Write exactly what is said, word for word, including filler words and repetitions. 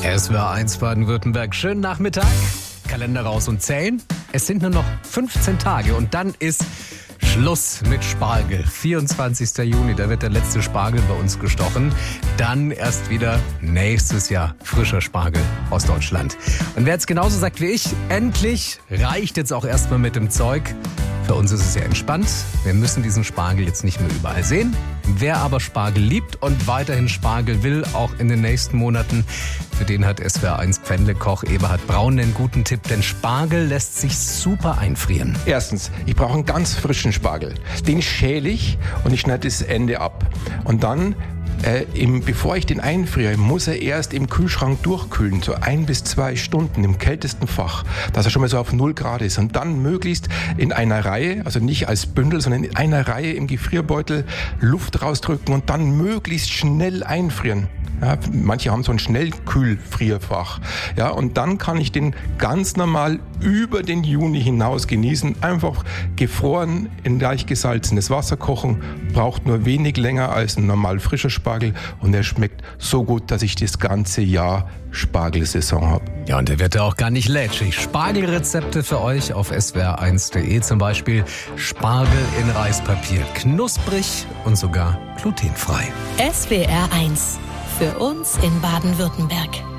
S W R eins Baden-Württemberg, schönen Nachmittag. Kalender raus und zählen. Es sind nur noch fünfzehn Tage und dann ist Schluss mit Spargel. vierundzwanzigster Juni, da wird der letzte Spargel bei uns gestochen. Dann erst wieder nächstes Jahr frischer Spargel aus Deutschland. Und wer jetzt genauso sagt wie ich, endlich reicht jetzt auch erstmal mit dem Zeug. Für uns ist es ja entspannt. Wir müssen diesen Spargel jetzt nicht mehr überall sehen. Wer aber Spargel liebt und weiterhin Spargel will, auch in den nächsten Monaten, für den hat S W R eins Pfändlekoch Eberhard Braun einen guten Tipp, denn Spargel lässt sich super einfrieren. Erstens, ich brauche einen ganz frischen Spargel. Den schäle ich und ich schneide das Ende ab. Und dann, äh, im, bevor ich den einfriere, muss er erst im Kühlschrank durchkühlen, so ein bis zwei Stunden im kältesten Fach, dass er schon mal so auf null Grad ist. Und dann möglichst in einer Reihe, also nicht als Bündel, sondern in einer Reihe im Gefrierbeutel Luft rausdrücken und dann möglichst schnell einfrieren. Ja, manche haben so ein Schnellkühlfrierfach. Ja, und dann kann ich den ganz normal über den Juni hinaus genießen. Einfach gefroren in leicht gesalzenes Wasser kochen. Braucht nur wenig länger als ein normal frischer Spargel. Und er schmeckt so gut, dass ich das ganze Jahr Spargelsaison habe. Ja, und der wird ja auch gar nicht lätschig. Spargelrezepte für euch auf S W R eins punkt de, zum Beispiel Spargel in Reispapier. Knusprig und sogar glutenfrei. S W R eins. Für uns in Baden-Württemberg.